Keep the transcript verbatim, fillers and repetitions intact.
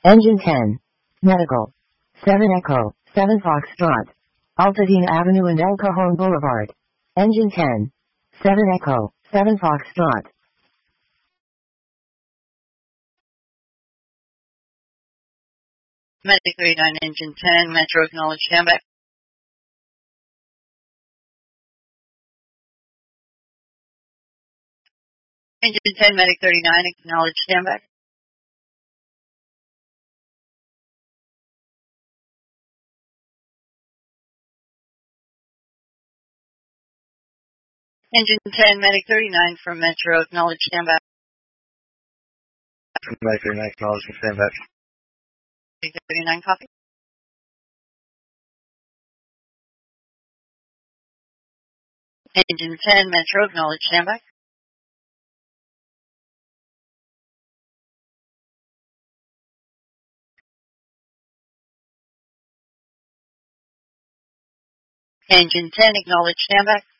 Engine ten. Medical. seven Echo, seven Foxtrot. Altadena Avenue and El Cajon Boulevard. Engine ten. seven Echo, seven Foxtrot. Medic thirty-nine, Engine ten, Metro, acknowledge standby. Engine ten, Medic thirty-nine, acknowledge standby. Engine ten, Medic thirty-nine from Metro, acknowledge standby. Medic thirty-nine, acknowledge standby. Medic thirty-nine, copy. Engine ten, Metro, acknowledge standby. Engine ten, acknowledge standby.